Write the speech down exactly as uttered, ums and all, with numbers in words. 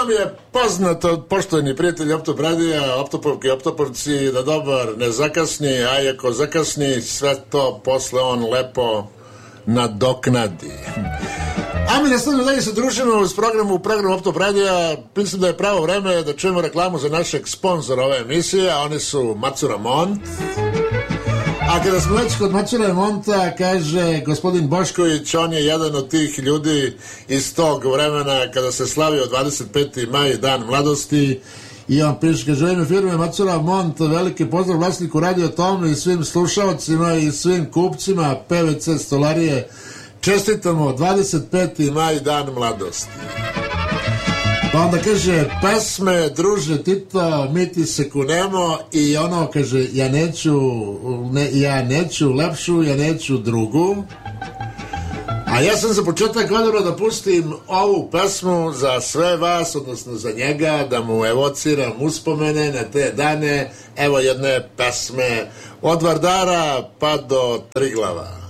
vam je poznato, poštovani prijatelji Optopradija, Optopovki, Optopovci, da dobar ne zakasni, a ako zakasni, sve to posle on lepo nadoknadi. A mi nastavljamo dalje se družimo s programu u programu Optopradija. Mislim da je pravo vreme da čujemo reklamu za našeg sponzora ove emisije, a oni su Macura Mont. A kada smo već kod Macura Monta, kaže gospodin Bošković, on je jedan od tih ljudi iz tog vremena kada se slavio dvadeset peti maj, dan mladosti, i on piše, kaže, u ime firme Macura Mont, veliki pozdrav vlasniku Radio Tome i svim slušalcima i svim kupcima P V C stolarije. Čestitamo dvadeset peti maj, dan mladosti. Pa onda kaže, pesme, druže Tito, mi ti se kunemo, i ono kaže, ja neću, ne, ja neću lepšu, ja neću drugu. A ja sam za početak odbrao da pustim ovu pesmu za sve vas, odnosno za njega, da mu evociram uspomene na te dane. Evo jedne pesme od Vardara pa do Triglava.